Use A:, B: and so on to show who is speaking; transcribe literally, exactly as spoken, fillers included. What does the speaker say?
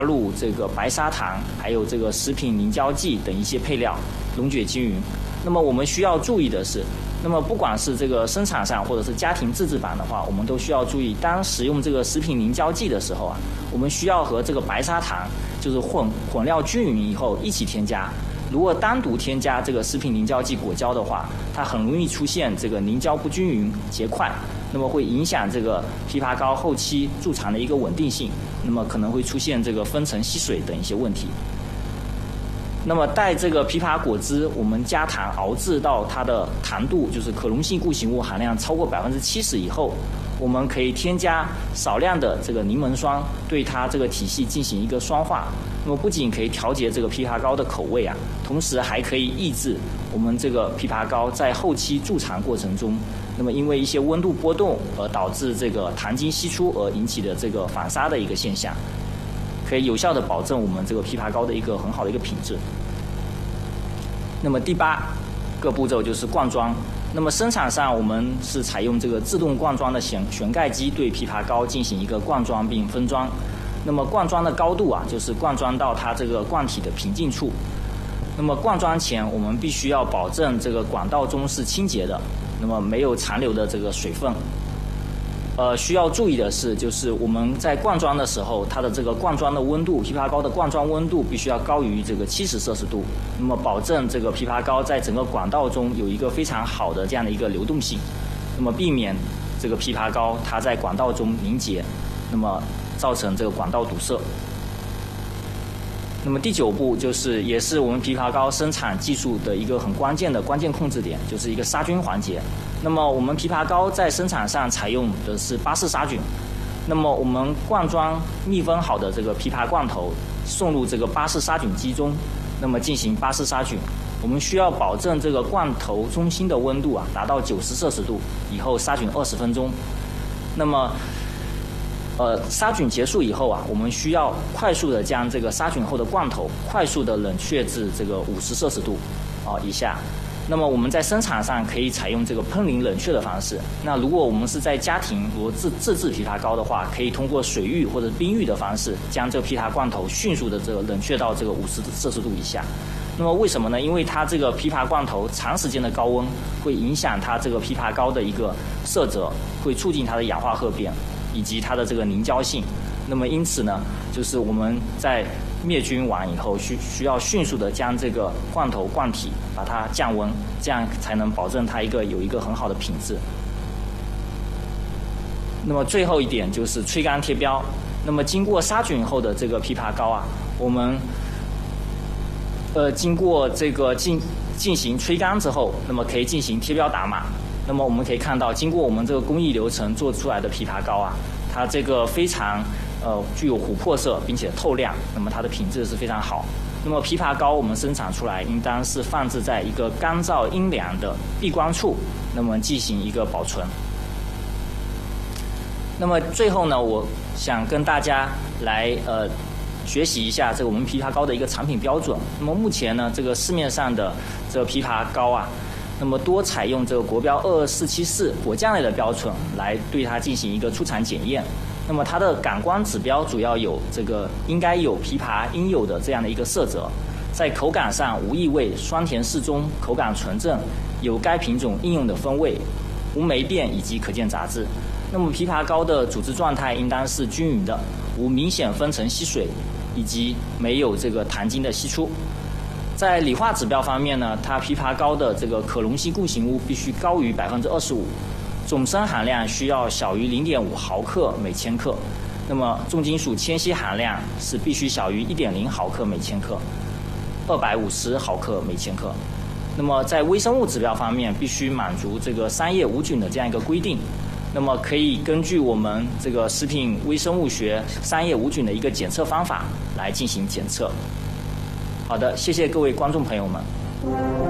A: 入这个白砂糖，还有这个食品凝胶剂等一些配料，溶解均匀。那么我们需要注意的是，那么不管是这个生产上或者是家庭自制版的话，我们都需要注意，当使用这个食品凝胶剂的时候啊，我们需要和这个白砂糖就是混混料均匀以后一起添加。如果单独添加这个食品凝胶剂果胶的话，它很容易出现这个凝胶不均匀、结块，那么会影响这个枇杷膏后期贮藏的一个稳定性，那么可能会出现这个分层吸水等一些问题。那么待这个枇杷果汁我们加糖熬制到它的糖度，就是可溶性固形物含量超过百分之七十以后，我们可以添加少量的这个柠檬霜，对它这个体系进行一个霜化。那么不仅可以调节这个枇杷膏的口味啊，同时还可以抑制我们这个枇杷膏在后期贮藏过程中，那么因为一些温度波动而导致这个糖精析出而引起的这个反沙的一个现象，可以有效的保证我们这个枇杷膏的一个很好的一个品质。那么第八个步骤就是灌装。那么生产上我们是采用这个自动灌装的旋旋盖机对枇杷膏进行一个灌装并分装。那么灌装的高度啊，就是灌装到它这个罐体的平静处。那么灌装前我们必须要保证这个管道中是清洁的，那么没有残留的这个水分。呃，需要注意的是，就是我们在灌装的时候，它的这个灌装的温度，枇杷膏的灌装温度必须要高于这个七十摄氏度，那么保证这个枇杷膏在整个管道中有一个非常好的这样的一个流动性，那么避免这个枇杷膏它在管道中凝结，那么造成这个管道堵塞。那么第九步就是也是我们枇杷膏生产技术的一个很关键的关键控制点，就是一个杀菌环节。那么我们枇杷膏在生产上采用的是巴氏杀菌。那么我们灌装密封好的这个枇杷罐头送入这个巴氏杀菌机中，那么进行巴氏杀菌。我们需要保证这个罐头中心的温度啊达到九十摄氏度，以后杀菌二十分钟。那么呃，杀菌结束以后啊，我们需要快速的将这个杀菌后的罐头快速的冷却至这个五十摄氏度啊以下。那么我们在生产上可以采用这个喷淋冷却的方式。那如果我们是在家庭如果自自制枇杷膏的话，可以通过水浴或者冰浴的方式，将这个枇杷罐头迅速的这个冷却到这个五十摄氏度以下。那么为什么呢？因为它这个枇杷罐头长时间的高温会影响它这个枇杷膏的一个色泽，会促进它的氧化褐变以及它的这个凝胶性。那么因此呢，就是我们在灭菌完以后需需要迅速的将这个罐头罐体把它降温，这样才能保证它一个有一个很好的品质。那么最后一点就是吹干贴标。那么经过杀菌后的这个枇杷膏啊，我们呃经过这个进进行吹干之后，那么可以进行贴标打码。那么我们可以看到，经过我们这个工艺流程做出来的枇杷膏啊，它这个非常呃具有琥珀色，并且透亮，那么它的品质是非常好。那么枇杷膏我们生产出来应当是放置在一个干燥阴凉的闭关处，那么进行一个保存。那么最后呢，我想跟大家来呃学习一下这个我们枇杷膏的一个产品标准。那么目前呢，这个市面上的这个枇杷膏啊，那么多采用这个国标二二四七四果酱类的标准来对它进行一个出厂检验。那么它的感官指标主要有这个应该有枇杷应有的这样的一个色泽，在口感上无异味，酸甜适中，口感纯正，有该品种应用的风味，无霉变以及可见杂质。那么枇杷膏的组织状态应当是均匀的，无明显分层吸水，以及没有这个糖精的析出。在理化指标方面呢，它枇杷膏的这个可溶性固形物必须高于百分之二十五，总砷含量需要小于零点五毫克每千克，那么重金属铅锡含量是必须小于一点零毫克每千克，二百五十毫克每千克。那么在微生物指标方面，必须满足这个三叶无菌的这样一个规定。那么可以根据我们这个食品微生物学三叶无菌的一个检测方法来进行检测。好的，谢谢各位观众朋友们。